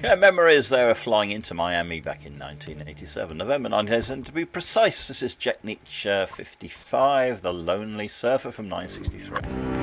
Yeah, memories there of flying into Miami back in 1987, November 1987 to be precise. This is Jet Nietzsche 55, The Lonely Surfer from 1963.